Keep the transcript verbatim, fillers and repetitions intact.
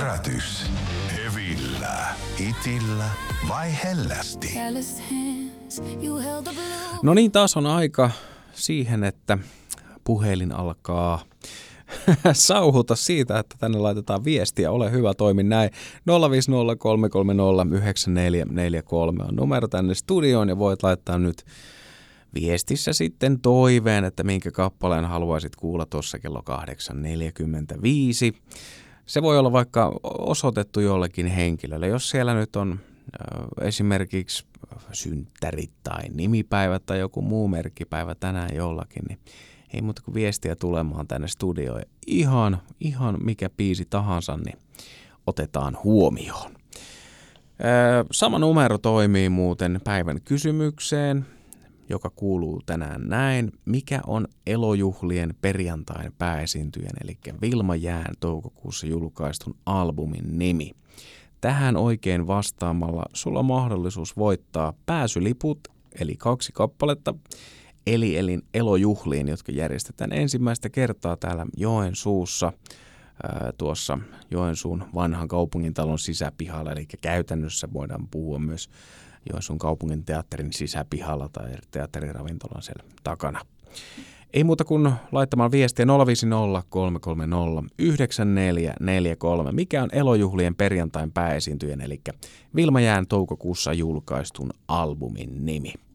Herätys. Hevillä, hitillä vai hellästi? No niin, taas on aika siihen, että puhelin alkaa sauhuta siitä, että tänne laitetaan viestiä. Ole hyvä, toimi näin. nolla viisi nolla kolme kolme nolla yhdeksän neljä neljä kolme on numero tänne studioon ja voit laittaa nyt viestissä sitten toiveen, että minkä kappaleen haluaisit kuulla tuossa kello kahdeksan neljäkymmentäviisi. Se voi olla vaikka osoitettu jollekin henkilölle. Jos siellä nyt on äh, esimerkiksi synttärit tai nimipäivät tai joku muu merkkipäivä tänään jollakin, niin ei muuta kuin viestiä tulemaan tänne studioon. Ihan, ihan mikä biisi tahansa, niin otetaan huomioon. Äh, sama numero toimii muuten päivän kysymykseen, joka kuuluu tänään näin. Mikä on elojuhlien perjantain pääesiintyjän, eli Vilma Jään toukokuussa julkaistun albumin nimi? Tähän oikein vastaamalla sulla on mahdollisuus voittaa pääsyliput, eli kaksi kappaletta, eli elin elojuhliin, jotka järjestetään ensimmäistä kertaa täällä Joensuussa, ää, tuossa Joensuun vanhan kaupungintalon sisäpihalla, eli käytännössä voidaan puhua myös Joensuun kaupungin teatterin sisäpihalla tai teatteriravintolan siellä takana. Ei muuta kuin laittamaan viestiä nolla viisi nolla kolme kolme nolla yhdeksän neljä neljä kolme. Mikä on elojuhlien perjantain pääesiintyjän, eli Vilma Jään toukokuussa julkaistun albumin nimi?